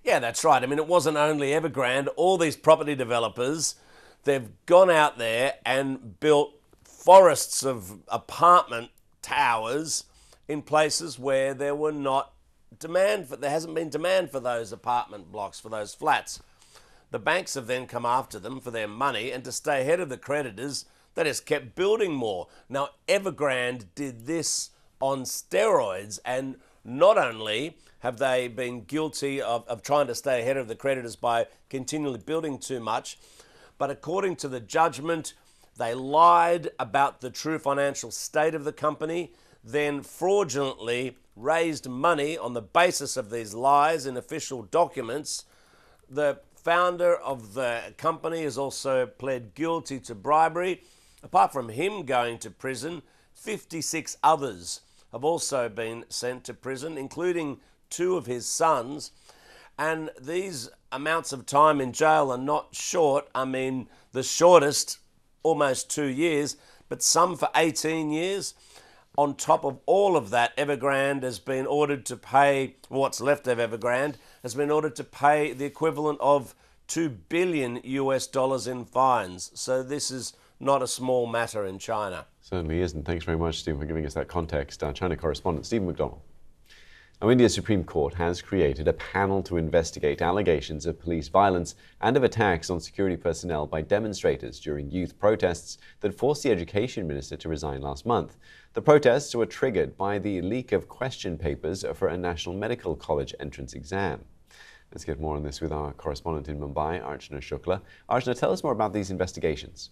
Yeah, that's right. I mean, it wasn't only Evergrande. All these property developers, they've gone out there and built forests of apartment towers in places where there were not demand for, there hasn't been demand for those apartment blocks, for those flats. The banks have then come after them for their money, and to stay ahead of the creditors, they just kept building more. Now, Evergrande did this on steroids, and not only have they been guilty of trying to stay ahead of the creditors by continually building too much, but according to the judgment, they lied about the true financial state of the company, then fraudulently raised money on the basis of these lies in official documents. The founder of the company has also pled guilty to bribery. Apart from him going to prison, 56 others have also been sent to prison, including two of his sons. And these amounts of time in jail are not short. I mean, the shortest, almost 2 years, but some for 18 years. On top of all of that, Evergrande has been ordered to pay, what's left of Evergrande, has been ordered to pay the equivalent of $2 billion in fines. So this is not a small matter in China. Certainly isn't. Thanks very much, Stephen, for giving us that context. China correspondent Stephen McDonald. Now, India's Supreme Court has created a panel to investigate allegations of police violence and of attacks on security personnel by demonstrators during youth protests that forced the Education Minister to resign last month. The protests were triggered by the leak of question papers for a National Medical College entrance exam. Let's get more on this with our correspondent in Mumbai, Archana Shukla. Archana, tell us more about these investigations.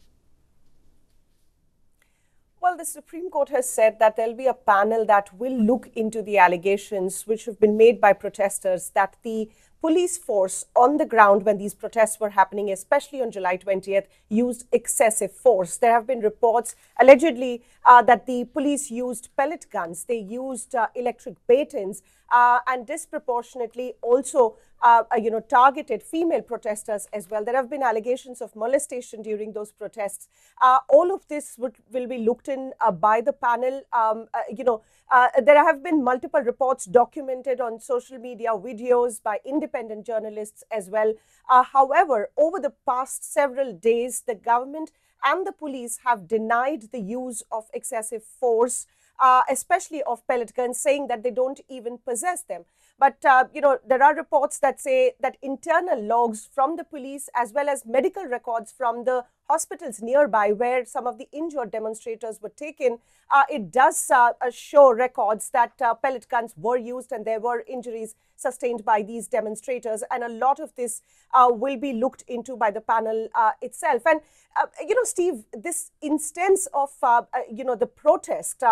Well, the Supreme Court has said that there'll be a panel that will look into the allegations which have been made by protesters that the police force on the ground when these protests were happening, especially on July 20th, used excessive force. There have been reports allegedly that the police used pellet guns, they used electric batons, and disproportionately also targeted female protesters as well. There have been allegations of molestation during those protests. All of this will be looked in by the panel. There have been multiple reports documented on social media, videos by independent journalists as well. However, over the past several days, the government and the police have denied the use of excessive force, especially of pellet guns, saying that they don't even possess them. But, there are reports that say that internal logs from the police as well as medical records from the hospitals nearby where some of the injured demonstrators were taken, it does show records that pellet guns were used and there were injuries sustained by these demonstrators. And a lot of this will be looked into by the panel itself. And, Steve, this instance of, the protest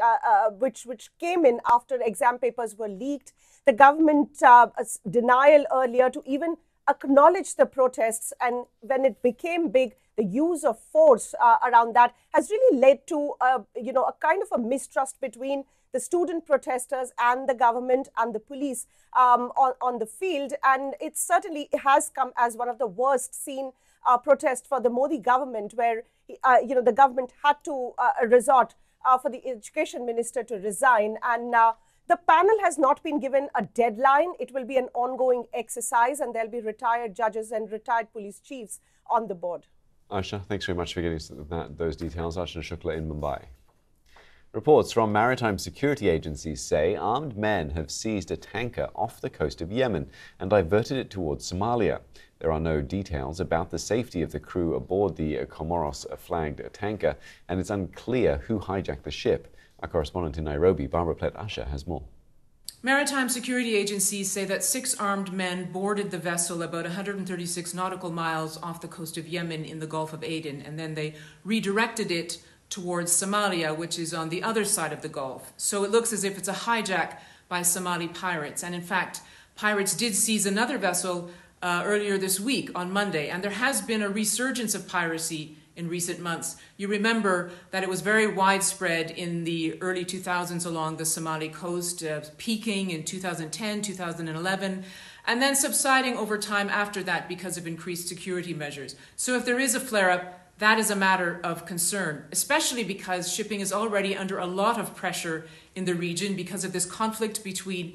which came in after exam papers were leaked, the government denial earlier to even acknowledge the protests, and when it became big, the use of force around that has really led to a kind of a mistrust between the student protesters and the government and the police on the field. And it certainly has come as one of the worst seen protests for the Modi government, where the government had to resort for the education minister to resign. And the panel has not been given a deadline. It will be an ongoing exercise, and there'll be retired judges and retired police chiefs on the board. Arsha, thanks very much for getting us those details. Archana Shukla in Mumbai. Reports from maritime security agencies say armed men have seized a tanker off the coast of Yemen and diverted it towards Somalia. There are no details about the safety of the crew aboard the Comoros-flagged tanker, and it's unclear who hijacked the ship. Our correspondent in Nairobi, Barbara Plett-Usher, has more. Maritime security agencies say that 6 armed men boarded the vessel about 136 nautical miles off the coast of Yemen in the Gulf of Aden, and then they redirected it towards Somalia, which is on the other side of the Gulf. So it looks as if it's a hijack by Somali pirates. And in fact, pirates did seize another vessel earlier this week on Monday, and there has been a resurgence of piracy in recent months. You remember that it was very widespread in the early 2000s along the Somali coast, peaking in 2010, 2011, and then subsiding over time after that because of increased security measures. So if there is a flare-up, that is a matter of concern, especially because shipping is already under a lot of pressure in the region because of this conflict between